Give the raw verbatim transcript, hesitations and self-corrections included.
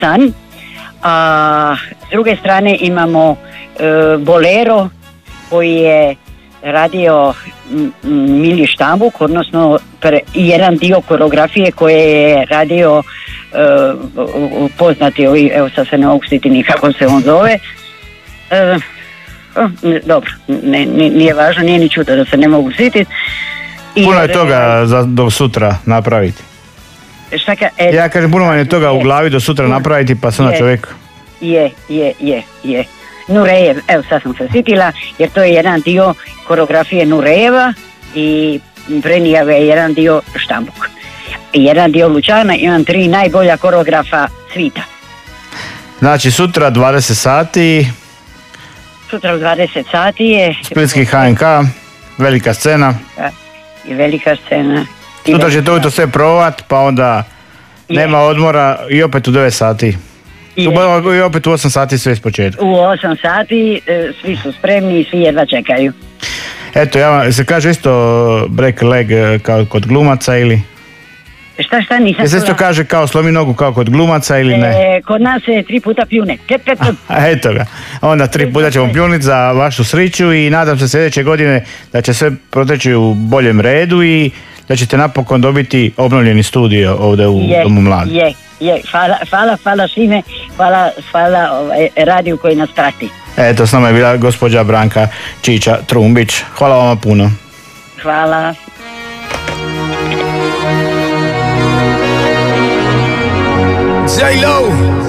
stan, a s druge strane imamo e, Bolero koji je radio m, Mili Štambuk, odnosno pre, jedan dio koreografije koje je radio e, poznati ovi, evo sad se ne mogu sjetiti ni kako se on zove. E, dobro, ne, nije važno, nije ni čudo da se ne mogu sjetiti. Puno je toga za, do sutra napraviti. Šta ka, e, ja kažem, puno vam je toga je, u glavi do sutra je, napraviti, pa se onda čovjek... Je, je, je, je. Nurejev, evo sad sam se sjetila, jer to je jedan dio koreografije Nurejeva i Brenijave je jedan dio Štambuk. I jedan dio Lučana, imam tri najbolja koreografa svita. Znači sutra dvadeset sati... Sutra u dvadeset sati je... Splitski H N K, velika scena. I velika scena. I sutra ćete ujutro sve provat, pa onda je. Nema odmora i opet u devet sati. I opet u osam sati sve ispočetka. U osam sati svi su spremni i svi jedva čekaju. Eto, ja, se kaže isto break leg kao kod glumaca ili... Šta, šta, nisam... Se isto kaže kao slomi nogu kao kod glumaca ili ne? E, kod nas je tri puta pljune. Kep, kep, kep. A, eto ga. Onda tri puta ćemo pljuniti za vašu sriću i nadam se sljedeće godine da će sve proteći u boljem redu i da ćete napokon dobiti obnovljeni studio ovdje u je, Domu mladih. Je, je. Hvala, hvala, hvala svime. Hvala, hvala ovaj, radiju koji nas prati. Eto, s nama je bila gospođa Branka Čiča Trumbić. Hvala vama puno. Hvala. J-Lo